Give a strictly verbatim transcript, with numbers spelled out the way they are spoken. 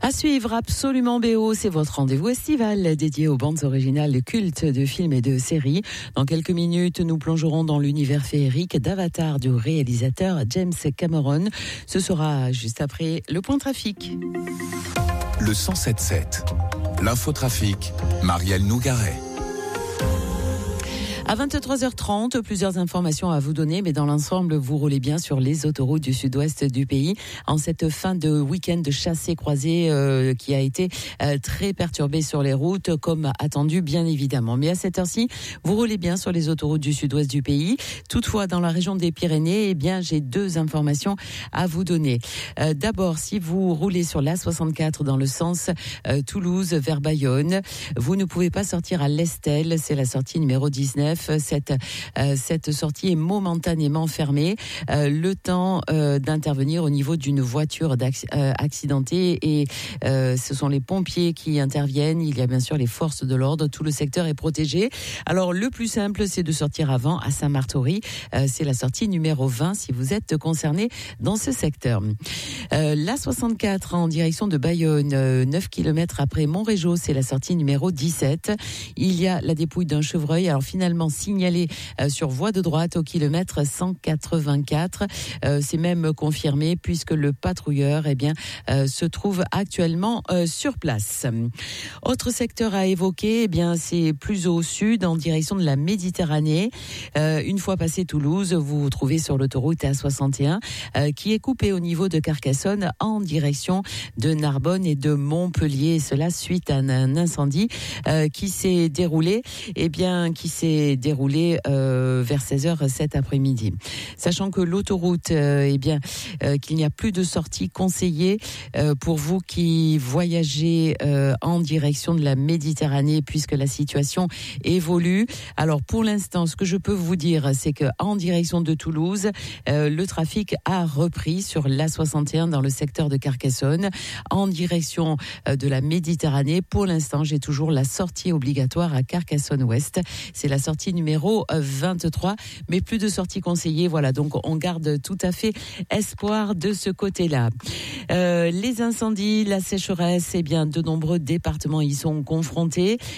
À suivre, absolument B O, c'est votre rendez-vous estival dédié aux bandes originales cultes de films et de séries. Dans quelques minutes, nous plongerons dans l'univers féerique d'Avatar du réalisateur James Cameron. Ce sera juste après le point trafic. Le cent sept sept, l'infotrafic, Marielle Nougaret. À vingt-trois heures trente, plusieurs informations à vous donner, mais dans l'ensemble, vous roulez bien sur les autoroutes du sud-ouest du pays en cette fin de week-end de chassé-croisé euh, qui a été euh, très perturbé sur les routes, comme attendu, bien évidemment. Mais à cette heure-ci, vous roulez bien sur les autoroutes du sud-ouest du pays. Toutefois, dans la région des Pyrénées, eh bien, j'ai deux informations à vous donner. Euh, d'abord, si vous roulez sur l'A soixante-quatre dans le sens euh, Toulouse vers Bayonne, vous ne pouvez pas sortir à l'Estel, c'est la sortie numéro dix-neuf. Cette, euh, cette sortie est momentanément fermée, euh, le temps euh, d'intervenir au niveau d'une voiture euh, accidentée et euh, ce sont les pompiers qui interviennent. Il y a bien sûr les forces de l'ordre, tout le secteur est protégé. Alors le plus simple, c'est de sortir avant à Saint-Martory, euh, c'est la sortie numéro vingt si vous êtes concerné dans ce secteur. Euh, l'A soixante-quatre en direction de Bayonne, euh, neuf kilomètres après Montrégeau, c'est la sortie numéro dix-sept. Il y a la dépouille d'un chevreuil, alors finalement signalé euh, sur voie de droite au kilomètre cent quatre-vingt-quatre. Euh, c'est même confirmé puisque le patrouilleur eh bien, euh, se trouve actuellement euh, sur place. Autre secteur à évoquer, eh bien, c'est plus au sud en direction de la Méditerranée. Euh, une fois passé Toulouse, vous vous trouvez sur l'autoroute A soixante et un euh, qui est coupée au niveau de Carcassonne en direction de Narbonne et de Montpellier. Cela suite à un incendie euh, qui s'est déroulé, eh bien, qui s'est déroulé euh, vers seize heures cet après-midi. Sachant que l'autoroute, euh, eh bien, euh, qu'il n'y a plus de sortie conseillée euh, pour vous qui voyagez euh, en direction de la Méditerranée puisque la situation évolue. Alors pour l'instant, ce que je peux vous dire, c'est que en direction de Toulouse, euh, le trafic a repris sur l'A soixante et un dans le secteur de Carcassonne. En direction euh, de la Méditerranée, pour l'instant, j'ai toujours la sortie obligatoire à Carcassonne-Ouest. C'est la sortie numéro vingt-trois, mais plus de sorties conseillées. Voilà, donc on garde tout à fait espoir de ce côté-là. Euh, les incendies, la sécheresse, eh bien, de nombreux départements y sont confrontés.